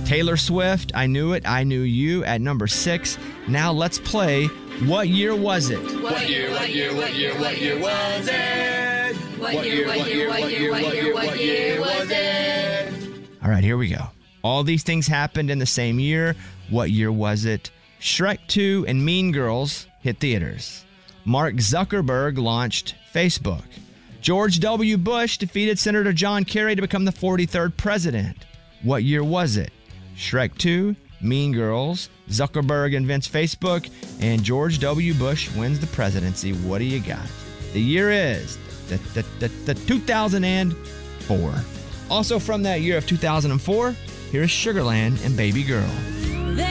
Taylor Swift, I Knew It, I Knew You at number 6. Now let's play What Year Was It? What year was it? What year was it? All right, here we go. All these things happened in the same year. What year was it? Shrek 2 and Mean Girls hit theaters. Mark Zuckerberg launched Facebook. George W. Bush defeated Senator John Kerry to become the 43rd president. What year was it? Shrek 2, Mean Girls, Zuckerberg invents Facebook, and George W. Bush wins the presidency. What do you got? The year is the 2004. Also from that year of 2004, here's Sugarland and Baby Girl.